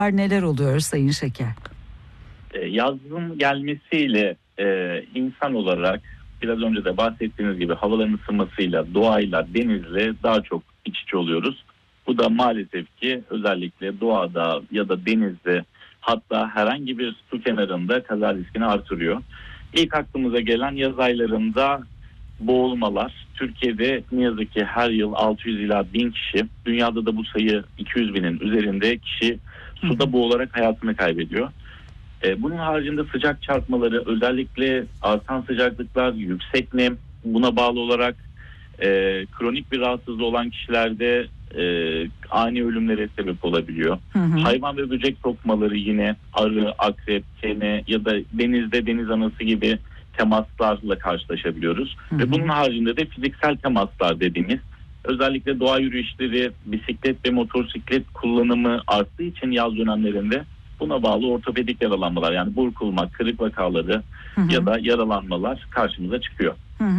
Neler oluyor Sayın Şeker? Yazın gelmesiyle insan olarak biraz önce de bahsettiğiniz gibi havaların ısınmasıyla, doğayla, denizle daha çok iç içe oluyoruz. Bu da maalesef ki özellikle doğada ya da denizde, hatta herhangi bir su kenarında kaza riskini artırıyor. İlk aklımıza gelen yaz aylarında boğulmalar. Türkiye'de ne yazık ki her yıl 600 ila 1000 kişi, dünyada da bu sayı 200 binin üzerinde kişi suda boğularak hayatını kaybediyor. Bunun haricinde sıcak çarpmaları, özellikle artan sıcaklıklar, yüksek nem, buna bağlı olarak kronik bir rahatsızlığı olan kişilerde ani ölümlere sebep olabiliyor. Hayvan ve böcek sokmaları yine arı, akrep, kene ya da denizde deniz anası gibi temaslarla karşılaşabiliyoruz. Ve bunun haricinde de fiziksel temaslar dediğimiz, özellikle doğa yürüyüşleri, bisiklet ve motosiklet kullanımı arttığı için yaz dönemlerinde buna bağlı ortopedik yaralanmalar, yani burkulma, kırık vakaları ya da yaralanmalar karşımıza çıkıyor.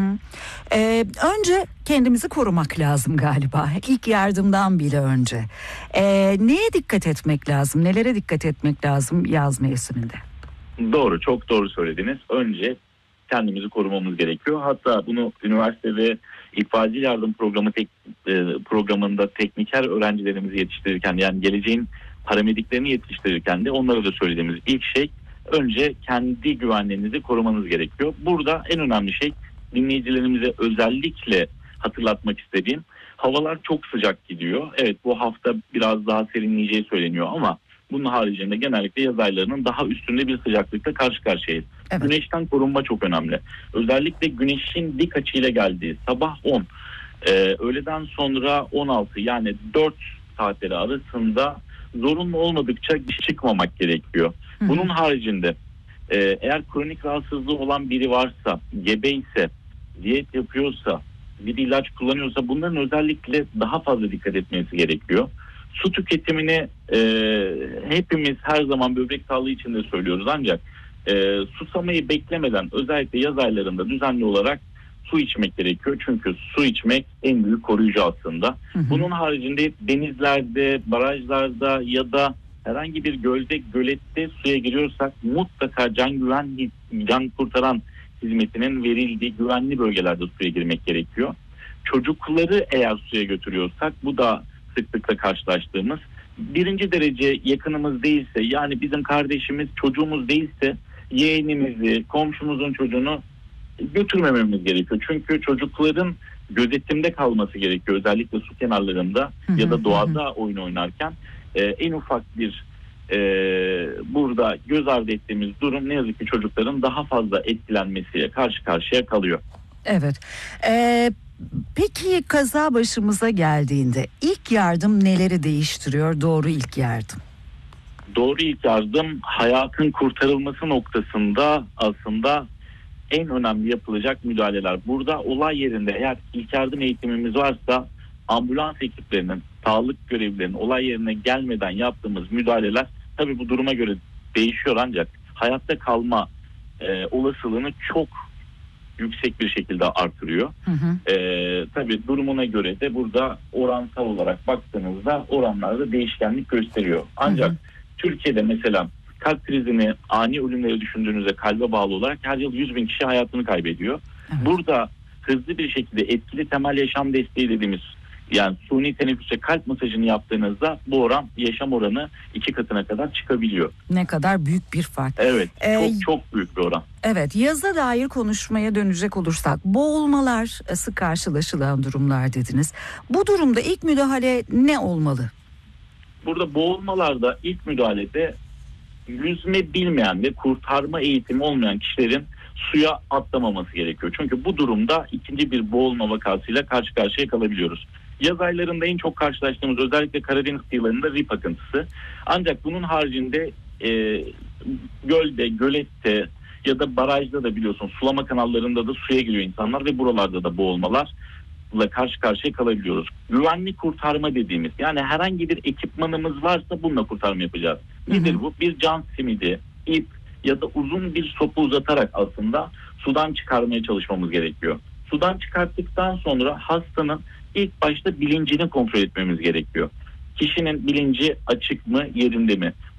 Önce kendimizi korumak lazım galiba. İlk yardımdan bile önce. Neye dikkat etmek lazım? Nelere dikkat etmek lazım yaz mevsiminde? Doğru, çok doğru söylediniz. Önce kendimizi korumamız gerekiyor. Hatta bunu üniversite ve itfaiyeci yardım programında tekniker öğrencilerimizi yetiştirirken, yani geleceğin paramediklerini yetiştirirken de onlara da söylediğimiz ilk şey, önce kendi güvenliğinizi korumanız gerekiyor. Burada en önemli şey, dinleyicilerimize özellikle hatırlatmak istediğim, havalar çok sıcak gidiyor. Evet, bu hafta biraz daha serinleyeceği söyleniyor ama bunun haricinde genellikle yaz aylarının daha üstünde bir sıcaklıkla karşı karşıyayız. Evet. Güneşten korunma çok önemli. Özellikle güneşin dik açıyla geldiği sabah 10, öğleden sonra 16, yani 4 saatleri arasında zorunlu olmadıkça çıkmamak gerekiyor. Bunun haricinde eğer kronik rahatsızlığı olan biri varsa, gebe ise, diyet yapıyorsa, bir ilaç kullanıyorsa, bunların özellikle daha fazla dikkat etmesi gerekiyor. Su tüketimini hepimiz her zaman böbrek sağlığı için de söylüyoruz, ancak susamayı beklemeden özellikle yaz aylarında düzenli olarak su içmek gerekiyor. Çünkü su içmek en büyük koruyucu aslında. Bunun haricinde denizlerde, barajlarda ya da herhangi bir gölde, gölette suya giriyorsak mutlaka can kurtaran hizmetinin verildiği güvenli bölgelerde suya girmek gerekiyor. Çocukları eğer suya götürüyorsak, bu da sıklıkla karşılaştığımız, birinci derece yakınımız değilse, yani bizim kardeşimiz, çocuğumuz değilse, yeğenimizi, komşumuzun çocuğunu götürmememiz gerekiyor. Çünkü çocukların gözetimde kalması gerekiyor. Özellikle su kenarlarında ya da doğada oyun oynarken en ufak bir burada göz ardı ettiğimiz durum, ne yazık ki çocukların daha fazla etkilenmesiyle karşı karşıya kalıyor. Evet. Peki kaza başımıza geldiğinde ilk yardım neleri değiştiriyor? Doğru ilk yardım. Doğru ilk yardım, hayatın kurtarılması noktasında aslında en önemli yapılacak müdahaleler. Burada olay yerinde eğer ilk yardım eğitimimiz varsa, ambulans ekiplerinin, sağlık görevlilerinin olay yerine gelmeden yaptığımız müdahaleler, tabii bu duruma göre değişiyor, ancak hayatta kalma olasılığını çok yüksek bir şekilde artırıyor. Tabii durumuna göre de burada oransal olarak baktığınızda oranlarda değişkenlik gösteriyor. Ancak Türkiye'de mesela kalp krizini, ani ölümleri düşündüğünüzde kalbe bağlı olarak her yıl 100.000 kişi hayatını kaybediyor. Evet. Burada hızlı bir şekilde etkili temel yaşam desteği dediğimiz, yani suni teneffüse kalp masajını yaptığınızda bu oran, yaşam oranı 2 katına kadar çıkabiliyor. Ne kadar büyük bir fark. Evet, çok büyük bir oran. Evet, yaza dair konuşmaya dönecek olursak, boğulmalar sık karşılaşılan durumlar dediniz. Bu durumda ilk müdahale ne olmalı? Burada boğulmalarda ilk müdahalede yüzme bilmeyen ve kurtarma eğitimi olmayan kişilerin suya atlamaması gerekiyor. Çünkü bu durumda ikinci bir boğulma vakasıyla karşı karşıya kalabiliyoruz. Yaz aylarında en çok karşılaştığımız, özellikle Karadeniz kıyılarında rip akıntısı. Ancak bunun haricinde gölde, gölette ya da barajda da biliyorsun, sulama kanallarında da suya giriyor insanlar ve buralarda da boğulmalarla karşı karşıya kalabiliyoruz. Güvenli kurtarma dediğimiz, yani herhangi bir ekipmanımız varsa bununla kurtarma yapacağız. Nedir bu? Bir can simidi, ip ya da uzun bir sopa uzatarak aslında sudan çıkarmaya çalışmamız gerekiyor. Sudan çıkarttıktan sonra hastanın ilk başta bilincini kontrol etmemiz gerekiyor. Kişinin bilinci açık mı, yerinde mi?